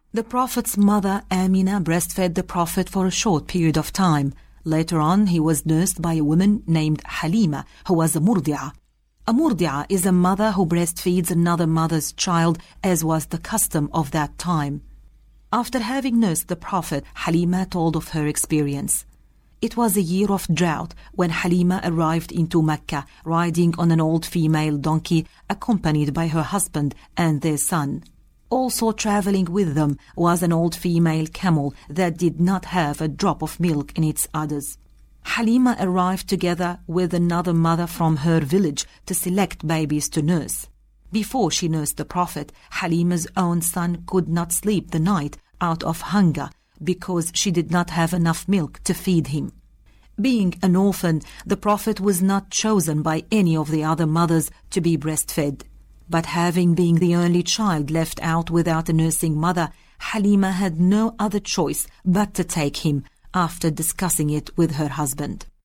The Prophet's mother, Amina, breastfed the Prophet for a short period of time. Later on, he was nursed by a woman named Halima, who was a murdi'a. A murdi'a is a mother who breastfeeds another mother's child, as was the custom of that time. After having nursed the Prophet, Halima told of her experience. It was a year of drought when Halima arrived into Mecca, riding on an old female donkey, accompanied by her husband and their son. Also traveling with them was an old female camel that did not have a drop of milk in its udders. Halima arrived together with another mother from her village to select babies to nurse. Before she nursed the Prophet, Halima's own son could not sleep the night out of hunger because she did not have enough milk to feed him. Being an orphan, the Prophet was not chosen by any of the other mothers to be breastfed. But having been the only child left out without a nursing mother, Halima had no other choice but to take him after discussing it with her husband.